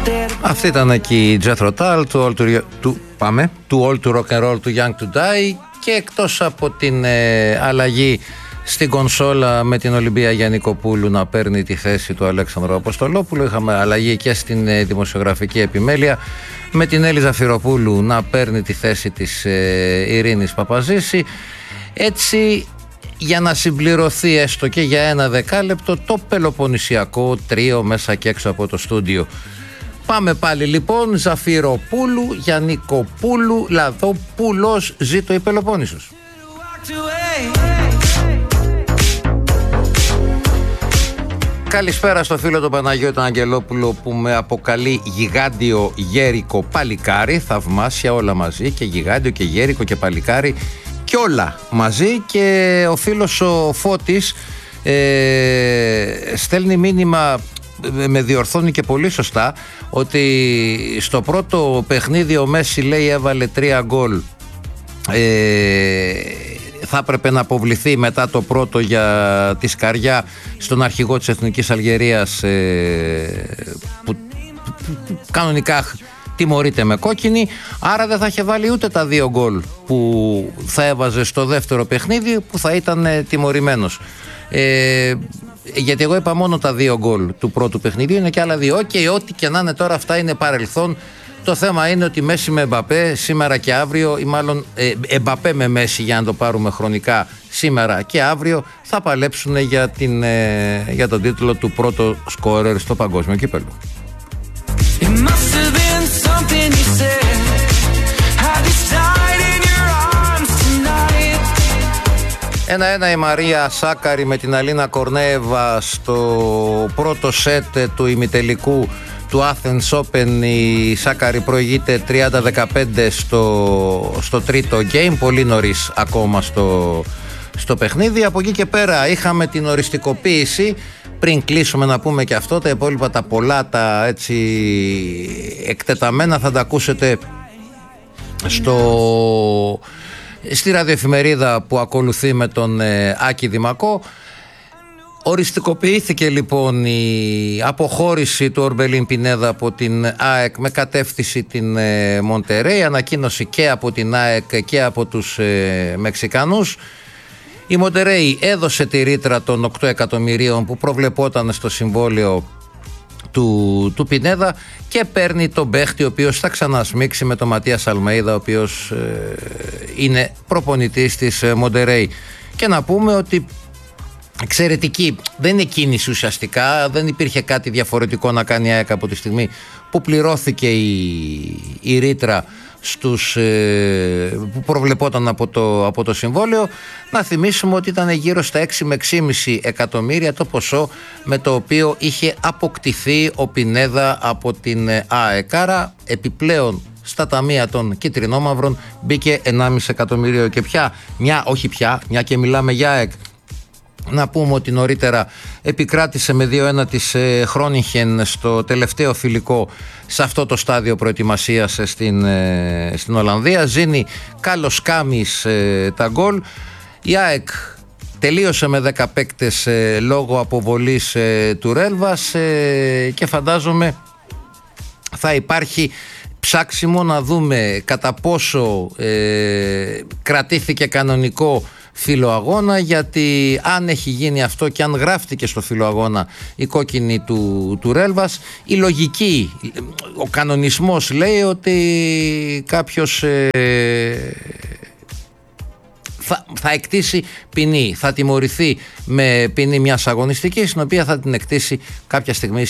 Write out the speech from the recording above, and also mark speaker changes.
Speaker 1: Αυτή ήταν εκεί η Jethro Tull του All to Rock and Roll, του Young to Die. Και εκτός από την αλλαγή στην κονσόλα με την Ολυμπία Γιαννικοπούλου να παίρνει τη θέση του Αλέξανδρου Αποστολόπουλου, είχαμε αλλαγή και στην δημοσιογραφική επιμέλεια με την Έλλη Ζαφυροπούλου να παίρνει τη θέση της Ειρήνης Παπαζήση. Έτσι, για να συμπληρωθεί έστω και για ένα δεκάλεπτο το πελοποννησιακό τρίο μέσα και έξω από το στούντιο. Πάμε πάλι λοιπόν, Ζαφυροπούλου, Γιαννικοπούλου, Λαδόπουλος, ζήτω η Πελοπόννησος. Καλησπέρα στο φίλο τον Παναγιώτη Αγγελόπουλο που με αποκαλεί γιγάντιο γέρικο παλικάρι. Θαυμάσια όλα μαζί, και γιγάντιο και γέρικο και παλικάρι και όλα μαζί. Και ο φίλος ο Φώτης στέλνει μήνυμα, με διορθώνει και πολύ σωστά, ότι στο πρώτο παιχνίδι ο Μέση, λέει, έβαλε 3 γκολ. Θα έπρεπε να αποβληθεί μετά το πρώτο για τη σκαριά στον αρχηγό της Εθνικής Αλγερίας, που κανονικά τιμωρείται με κόκκινη, άρα δεν θα είχε βάλει ούτε τα 2 γκολ που θα έβαζε στο δεύτερο παιχνίδι, που θα ήταν τιμωρημένος. Γιατί εγώ είπα μόνο τα 2 γκολ του πρώτου παιχνιδιού, είναι και άλλα 2. Ό,τι και να είναι τώρα, αυτά είναι παρελθόν. Το θέμα είναι ότι Μέση με Εμπαπέ σήμερα και αύριο, ή μάλλον Εμπαπέ με Μέση, για να το πάρουμε χρονικά, σήμερα και αύριο θα παλέψουν για τον τίτλο του πρώτου σκόρερ στο παγκόσμιο κύπελλο. 1-1 η Μαρία Σάκαρη με την Αλίνα Κορνέεβα στο πρώτο σετ του ημιτελικού του Athens Open. Η Σάκαρη προηγείται 30-15 στο τρίτο game, πολύ νωρίς ακόμα στο παιχνίδι. Από εκεί και πέρα είχαμε την οριστικοποίηση. Πριν κλείσουμε να πούμε και αυτό, τα υπόλοιπα τα πολλά, τα έτσι εκτεταμένα, θα τα ακούσετε στη ραδιοεφημερίδα που ακολουθεί με τον Άκη Δημακό. Οριστικοποιήθηκε λοιπόν η αποχώρηση του Ορμπελίν Πινέδα από την ΑΕΚ με κατεύθυνση την Μοντερέι. Ανακοίνωση και από την ΑΕΚ και από τους Μεξικανούς. Η Μοντερέι έδωσε τη ρήτρα των 8 εκατομμυρίων που προβλεπόταν στο συμβόλαιο του Πινέδα και παίρνει τον παίχτη, ο οποίος θα ξανασμίξει με τον Ματίας Αλμέιδα, ο οποίος είναι προπονητής της Μοντερέι. Και να πούμε ότι εξαιρετική, δεν είναι κίνηση ουσιαστικά, δεν υπήρχε κάτι διαφορετικό να κάνει η ΑΕΚ από τη στιγμή που πληρώθηκε η ρήτρα που προβλεπόταν από το συμβόλαιο. Να θυμίσουμε ότι ήταν γύρω στα 6 με 6,5 εκατομμύρια το ποσό με το οποίο είχε αποκτηθεί ο Πινέδα από την ΑΕΚ. Άρα επιπλέον στα ταμεία των κίτρινόμαυρων μπήκε 1,5 εκατομμύριο. Και μια και μιλάμε για ΑΕΚ, να πούμε ότι νωρίτερα επικράτησε με 2-1 της Χρόνιχεν στο τελευταίο φιλικό σε αυτό το στάδιο προετοιμασίας στην Ολλανδία. Ζήνει Κάλος Κάμις τα γκολ. Η ΑΕΚ τελείωσε με 10 παίκτες λόγω αποβολής του Ρέλβας και φαντάζομαι θα υπάρχει ψάξιμο να δούμε κατά πόσο κρατήθηκε κανονικό φιλοαγώνα, γιατί αν έχει γίνει αυτό και αν γράφτηκε στο φιλοαγώνα η κόκκινη του Ρέλβας, η λογική, ο κανονισμός λέει ότι κάποιος θα εκτίσει ποινή, θα τιμωρηθεί με ποινή μιας αγωνιστικής, την οποία θα την εκτίσει κάποια στιγμή